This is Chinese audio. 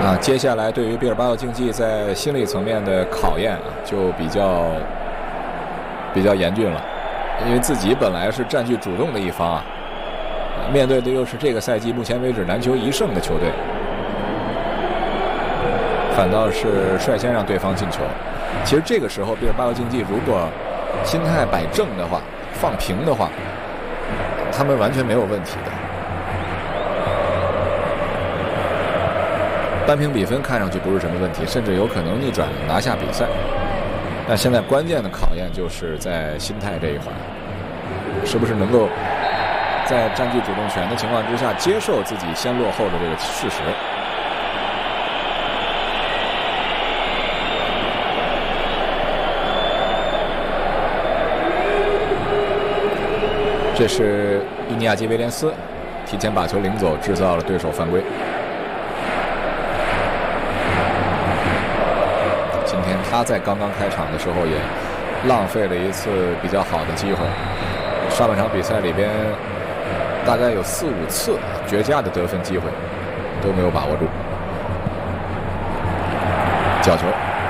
接下来对于毕尔巴鄂竞技在心理层面的考验就比较严峻了，因为自己本来是占据主动的一方面对的又是这个赛季目前为止难求一胜的球队，反倒是率先让对方进球。其实这个时候毕尔巴鄂竞技如果心态摆正的话，放平的话，他们完全没有问题的。扳平比分看上去不是什么问题，甚至有可能逆转拿下比赛。但现在关键的考验就是在心态这一环，是不是能够在占据主动权的情况之下接受自己先落后的这个事实。这是伊尼亚基·威廉斯提前把球领走，制造了对手犯规。今天他在刚刚开场的时候也浪费了一次比较好的机会，上半场比赛里边大概有4、5次绝佳的得分机会都没有把握住。角球。